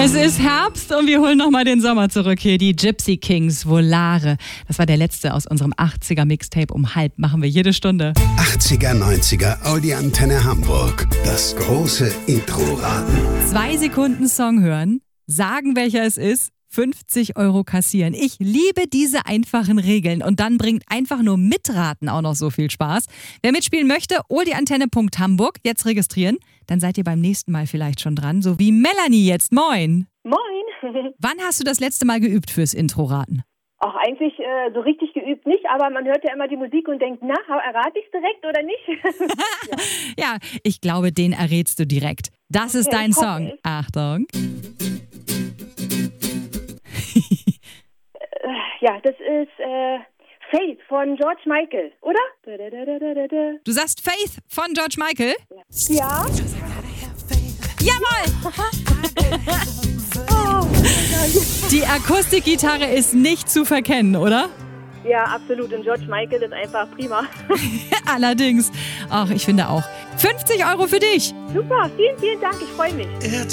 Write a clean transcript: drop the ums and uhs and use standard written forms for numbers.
Es ist Herbst und wir holen nochmal den Sommer zurück hier. Die Gypsy Kings, Volare. Das war der letzte aus unserem 80er Mixtape. Um 12 machen wir jede Stunde. 80er, 90er, Audi Antenne Hamburg. Das große Intro-Raten. 2 Sekunden Song hören, sagen, welcher es ist, 50 € kassieren. Ich liebe diese einfachen Regeln und dann bringt einfach nur Mitraten auch noch so viel Spaß. Wer mitspielen möchte, oldiantenne.hamburg jetzt registrieren. Dann seid ihr beim nächsten Mal vielleicht schon dran, so wie Melanie jetzt. Moin! Moin! Wann hast du das letzte Mal geübt fürs Intro-Raten? Ach, eigentlich so richtig geübt nicht, aber man hört ja immer die Musik und denkt, na, errate ich es direkt oder nicht? Ja, ich glaube, den errätst du direkt. Das ist dein Song. Es. Achtung. Ja, das ist Faith von George Michael, oder? Du sagst Faith von George Michael? Ja. Jawohl! Die Akustikgitarre ist nicht zu verkennen, oder? Ja, absolut. Und George Michael ist einfach prima. Allerdings. Ach, ich finde auch. 50 € für dich. Super, vielen, vielen Dank. Ich freue mich.